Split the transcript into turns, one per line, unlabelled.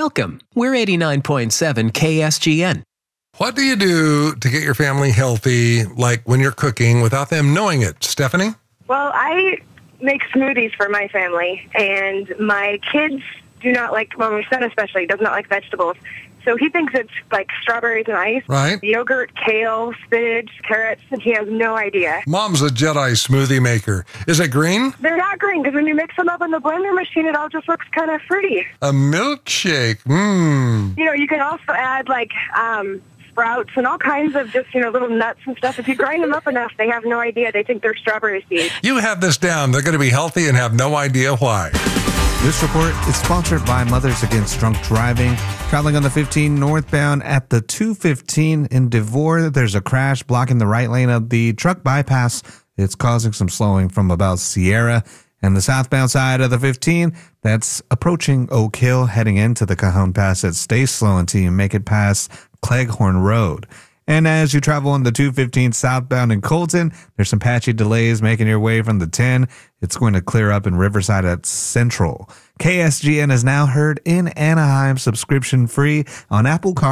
Welcome. We're 89.7 KSGN.
What do you do to get your family healthy, like when you're cooking, without them knowing it? Stephanie?
Well, I make smoothies for my family, and my kids do not like, well, my son especially does not like vegetables. So he thinks it's like strawberries and ice,
Right.
yogurt, kale, spinach, carrots, and he has no idea.
Mom's a Jedi smoothie maker. Is it green?
They're not green because when you mix them up in the blender machine, it all just looks kind of fruity.
A milkshake. Mmm.
You know, you can also add like sprouts and all kinds of just, little nuts and stuff. If you grind them up enough, they have no idea. They think they're strawberry seeds.
You have this down. They're going to be healthy and have no idea why.
This report is sponsored by Mothers Against Drunk Driving. Traveling on the 15 northbound at the 215 in Devore, there's a crash blocking the right lane of the truck bypass. It's causing some slowing from about Sierra. And the southbound side of the 15, that's approaching Oak Hill, heading into the Cajon Pass. It stays slow until you make it past Cleghorn Road. And as you travel on the 215 southbound in Colton, there's some patchy delays making your way from the 10. It's going to clear up in Riverside at Central. KSGN is now heard in Anaheim, subscription free on Apple